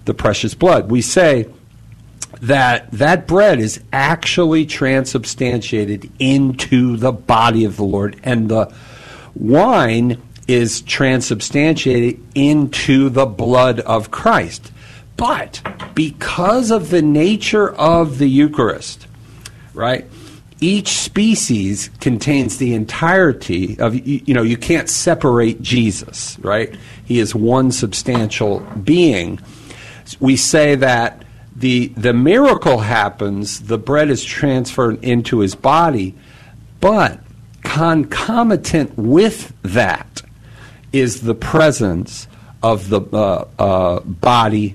the precious blood. We say that bread is actually transubstantiated into the body of the Lord, and the wine is transubstantiated into the blood of Christ. But because of the nature of the Eucharist, right, each species contains the entirety of, you can't separate Jesus, right? He is one substantial being. We say that the miracle happens, the bread is transferred into his body, but concomitant with that is the presence of the body,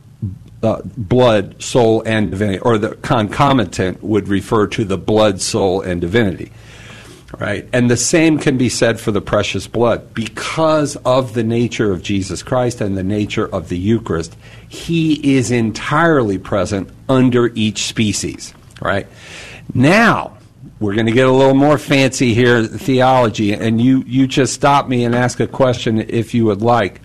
blood, soul, and divinity, or the concomitant would refer to the blood, soul, and divinity, right? And the same can be said for the precious blood. Because of the nature of Jesus Christ and the nature of the Eucharist, he is entirely present under each species, right? Now, we're going to get a little more fancy here, theology, and you just stop me and ask a question if you would like.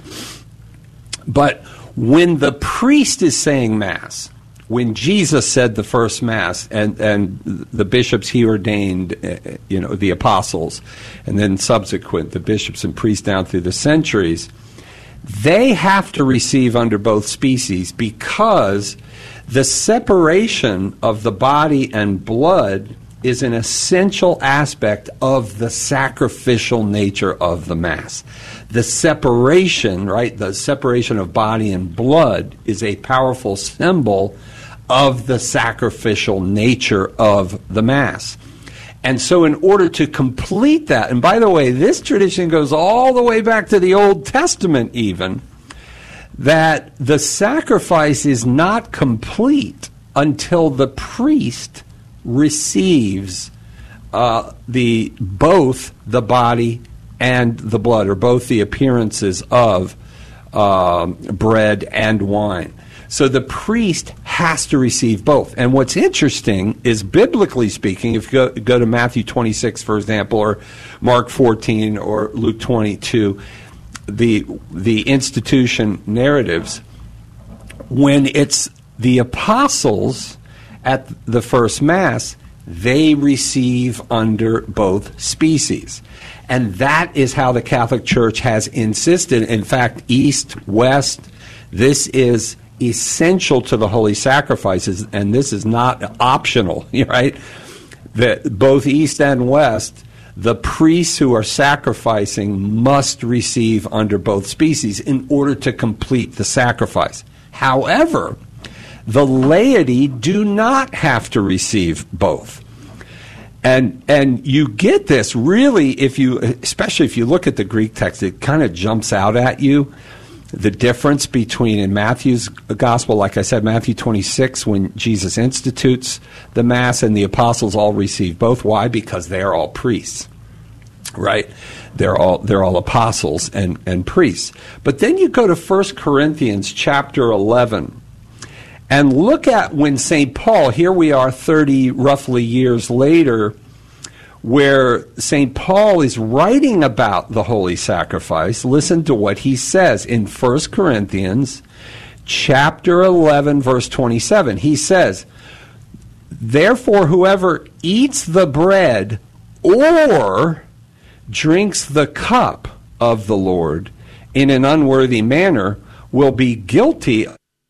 But when the priest is saying Mass, when Jesus said the first Mass, and the bishops he ordained, the apostles, and then subsequent, the bishops and priests down through the centuries, they have to receive under both species, because the separation of the body and blood is an essential aspect of the sacrificial nature of the Mass. The separation, right, the separation of body and blood is a powerful symbol of the sacrificial nature of the Mass. And so in order to complete that, and by the way, this tradition goes all the way back to the Old Testament even, that the sacrifice is not complete until the priest receives both the body and the blood, or both the appearances of bread and wine. So the priest has to receive both. And what's interesting is, biblically speaking, if you go to Matthew 26, for example, or Mark 14, or Luke 22, the institution narratives, when it's the apostles at the first Mass, they receive under both species. And that is how the Catholic Church has insisted. In fact, East, West, this is essential to the holy sacrifices, and this is not optional, right? That both East and West, the priests who are sacrificing must receive under both species in order to complete the sacrifice. However, the laity do not have to receive both. And you get this really, especially if you look at the Greek text, it kind of jumps out at you, the difference between, in Matthew's gospel, like I said, Matthew 26, when Jesus institutes the Mass, and the apostles all receive both. Why? Because they are all priests, right? They're all apostles and priests. But then you go to 1 Corinthians chapter 11, and look at when St. Paul, here we are 30 roughly years later, where St. Paul is writing about the holy sacrifice. Listen to what he says in 1 Corinthians chapter 11, verse 27. He says, "Therefore whoever eats the bread or drinks the cup of the Lord in an unworthy manner will be guilty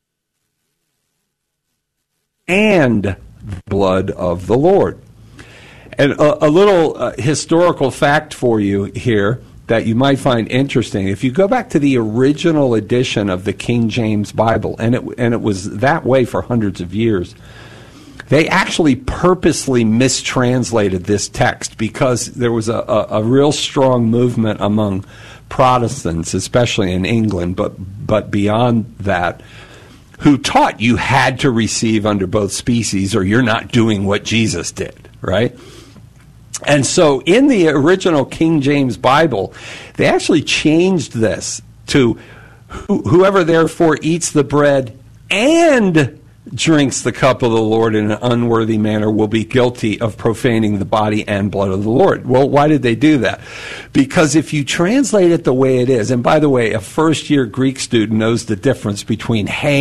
and the blood of the Lord." And a little historical fact for you here that you might find interesting. If you go back to the original edition of the King James Bible, and it was that way for hundreds of years, they actually purposely mistranslated this text because there was a real strong movement among Protestants, especially in England, but beyond that, who taught you had to receive under both species or you're not doing what Jesus did, right? And so in the original King James Bible, they actually changed this to whoever therefore eats the bread and drinks the cup of the Lord in an unworthy manner will be guilty of profaning the body and blood of the Lord. Well, why did they do that? Because if you translate it the way it is, and by the way, a first-year Greek student knows the difference between